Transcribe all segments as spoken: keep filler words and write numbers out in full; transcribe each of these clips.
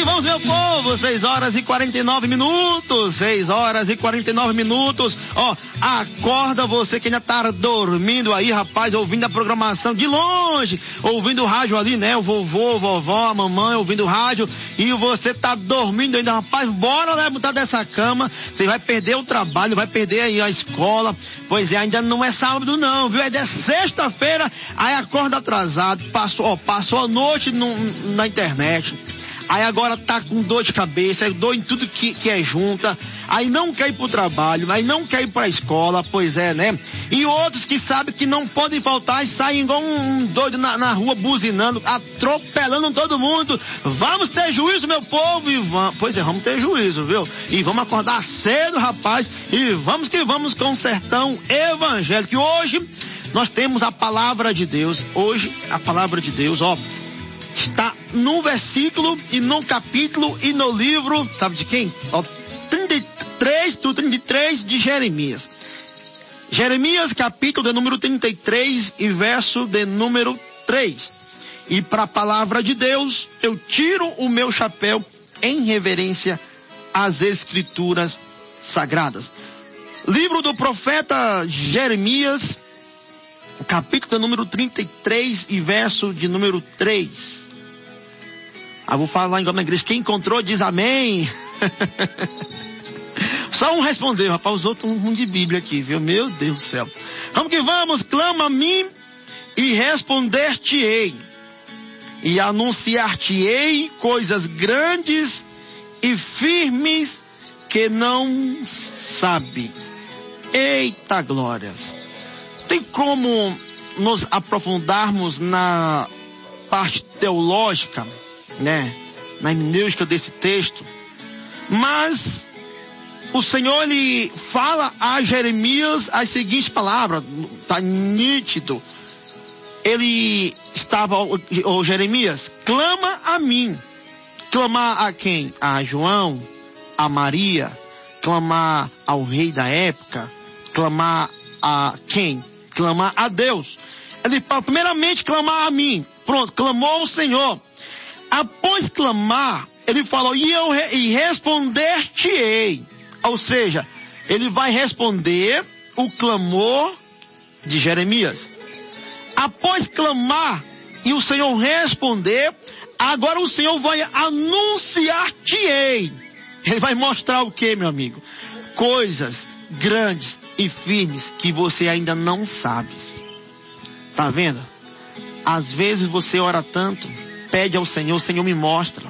que vamos, meu povo, seis horas e quarenta e nove minutos, seis horas e quarenta e nove minutos, ó, acorda você que ainda tá dormindo aí, rapaz, ouvindo a programação de longe, ouvindo o rádio ali, né, o vovô, vovó, a mamãe ouvindo o rádio, e você tá dormindo ainda, rapaz, bora levantar dessa cama, você vai perder o trabalho, vai perder aí a escola, pois é, ainda não é sábado não, viu, é sexta-feira, aí acorda atrasado, passou, ó, passou a noite no, na internet, aí agora tá com dor de cabeça, dor em tudo que, que é junta, aí não quer ir pro trabalho, aí não quer ir pra escola, pois é, né? E outros que sabem que não podem faltar e saem igual um doido na, na rua buzinando, atropelando todo mundo. Vamos ter juízo, meu povo, e vamos, pois é, vamos ter juízo, viu? E vamos acordar cedo, rapaz, e vamos que vamos com o sertão evangélico. E hoje nós temos a palavra de Deus, hoje a palavra de Deus, ó, está no versículo e no capítulo e no livro, sabe de quem? Ó, trinta e três, do trinta e três de Jeremias. Jeremias, capítulo de número trinta e três e verso de número três. E para a palavra de Deus, eu tiro o meu chapéu em reverência às escrituras sagradas. Livro do profeta Jeremias, capítulo de número trinta e três e verso de número três. Ah, vou falar igual na igreja. Quem encontrou diz amém. Só um respondeu, rapaz. Os outros um de Bíblia aqui, viu? Meu Deus do céu. Vamos que vamos. Clama a mim e responder-te-ei. E anunciar-te-ei coisas grandes e firmes que não sabe. Eita glórias. Tem como nos aprofundarmos na parte teológica, né, na hermenêutica desse texto, mas o Senhor, ele fala a Jeremias as seguintes palavras, tá nítido, ele estava, ô Jeremias, clama a mim, clamar a quem? A João, a Maria, clamar ao rei da época, clamar a quem? Clamar a Deus. Ele fala, primeiramente, clamar a mim. Pronto, clamou ao Senhor. Após clamar, ele falou, e eu re- e responder-te-ei. Ou seja, ele vai responder o clamor de Jeremias. Após clamar e o Senhor responder, agora o Senhor vai anunciar-te-ei. Ele vai mostrar o que, meu amigo? Coisas grandes e firmes que você ainda não sabe. Tá vendo? Às vezes você ora tanto, pede ao Senhor, o Senhor me mostra.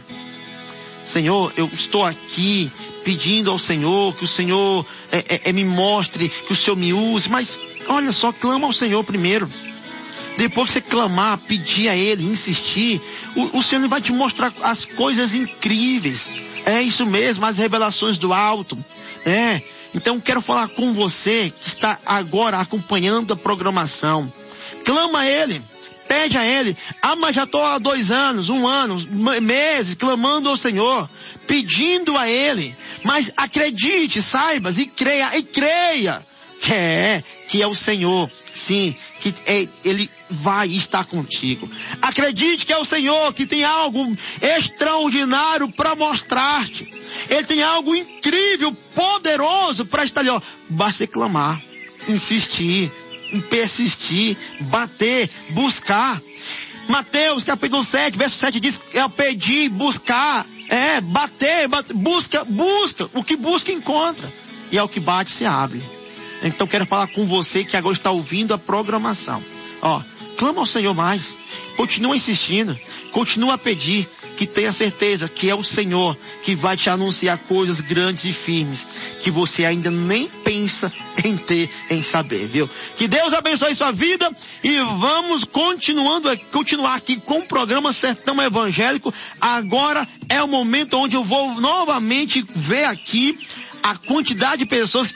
Senhor, eu estou aqui pedindo ao Senhor que o Senhor é, é, é, me mostre, que o Senhor me use, mas olha só, clama ao Senhor primeiro. Depois que você clamar, pedir a Ele, insistir, o, o Senhor vai te mostrar as coisas incríveis. É isso mesmo, as revelações do alto. É, então quero falar com você que está agora acompanhando a programação. Clama a Ele, pede a Ele. Ah, mas já estou há dois anos, um ano, meses, clamando ao Senhor, pedindo a Ele. Mas acredite, saibas e creia, e creia que é, que é o Senhor. Sim, que é, Ele vai estar contigo. Acredite que é o Senhor que tem algo extraordinário para mostrar-te. Ele tem algo incrível, poderoso para estar ali, ó. Basta clamar, insistir, persistir, bater, buscar. Mateus capítulo sete, verso sete diz, é pedir, buscar, é, bater, bater, busca, busca, o que busca encontra, e é o que bate se abre. Então quero falar com você que agora está ouvindo a programação. Ó, clama ao Senhor mais. Continua insistindo. Continua a pedir. Que tenha certeza que é o Senhor que vai te anunciar coisas grandes e firmes que você ainda nem pensa em ter, em saber, viu? Que Deus abençoe sua vida e vamos continuando, continuar aqui com o programa Sertão Evangélico. Agora é o momento onde eu vou novamente ver aqui a quantidade de pessoas